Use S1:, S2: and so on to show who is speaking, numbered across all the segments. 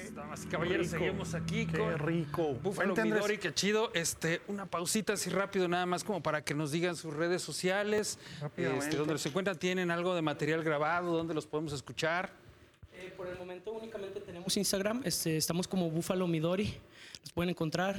S1: Damas y caballeros,
S2: rico,
S1: seguimos aquí
S2: qué
S1: con
S2: rico.
S1: Búfalo Midori, qué chido. Una pausita así rápido, nada más como para que nos digan sus redes sociales, dónde los encuentran, tienen algo de material grabado, dónde los podemos escuchar.
S3: Por el momento únicamente tenemos Instagram, estamos como Búfalo Midori, los pueden encontrar,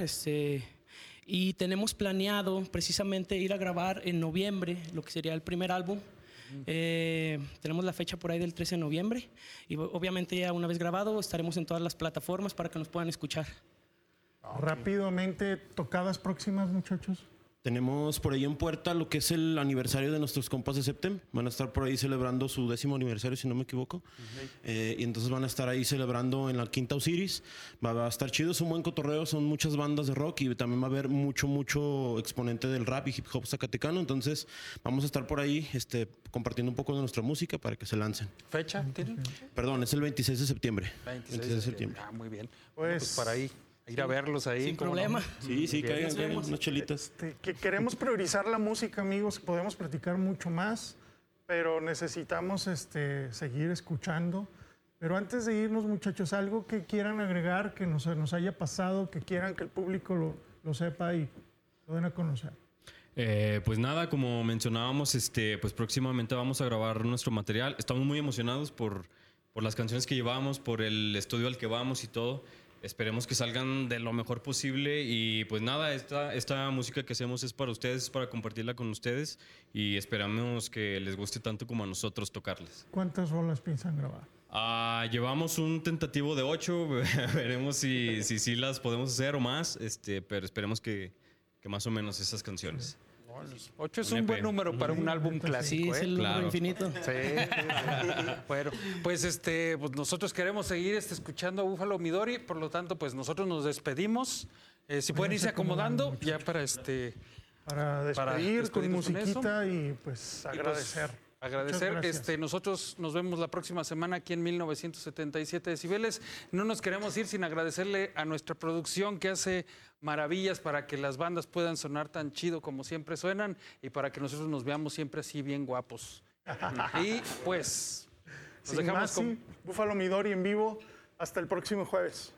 S3: y tenemos planeado precisamente ir a grabar en noviembre, lo que sería el primer álbum. Tenemos la fecha por ahí del 13 de noviembre y obviamente ya una vez grabado estaremos en todas las plataformas para que nos puedan escuchar.
S2: Rápidamente, tocadas próximas, muchachos.
S4: Tenemos por ahí en puerta lo que es el aniversario de nuestros compas de Septem. Van a estar por ahí celebrando su 10º aniversario, si no me equivoco. Y entonces van a estar ahí celebrando en la Quinta Osiris. Va a estar chido, es un buen cotorreo, son muchas bandas de rock y también va a haber mucho exponente del rap y hip hop zacatecano. Entonces vamos a estar por ahí compartiendo un poco de nuestra música para que se lancen.
S1: ¿Fecha tienen?
S4: Perdón, es el 26 de septiembre.
S1: 26 de septiembre. Ah, muy bien.
S2: Pues
S1: para ahí. Ir a verlos ahí.
S3: Sin problema.
S1: No?
S4: Sí, caigan unas chelitas.
S2: Que queremos priorizar la música, amigos. Podemos platicar mucho más, pero necesitamos seguir escuchando. Pero antes de irnos, muchachos, algo que quieran agregar, que nos haya pasado, que quieran que el público lo sepa y lo den a conocer.
S5: Pues nada, como mencionábamos, pues próximamente vamos a grabar nuestro material. Estamos muy emocionados por las canciones que llevamos, por el estudio al que vamos y todo. Esperemos que salgan de lo mejor posible y pues nada, esta música que hacemos es para ustedes, es para compartirla con ustedes y esperamos que les guste tanto como a nosotros tocarles.
S2: ¿Cuántas rolas piensan grabar?
S5: Llevamos un tentativo de 8, veremos si las podemos hacer o más, pero esperemos que más o menos esas canciones.
S1: 8 es un buen número para un álbum clásico.
S3: Sí, es el número infinito.
S1: Sí. Bueno, pues pues nosotros queremos seguir escuchando a Búfalo Midori, por lo tanto, pues nosotros nos despedimos. Si pueden irse acomodando ya para
S2: despedir con musiquita y pues agradecer.
S1: Agradecer. Nosotros nos vemos la próxima semana aquí en 1977 decibeles. No nos queremos ir sin agradecerle a nuestra producción que hace maravillas para que las bandas puedan sonar tan chido como siempre suenan y para que nosotros nos veamos siempre así bien guapos. Y pues nos dejamos con
S2: Búfalo Midori en vivo. Hasta el próximo jueves.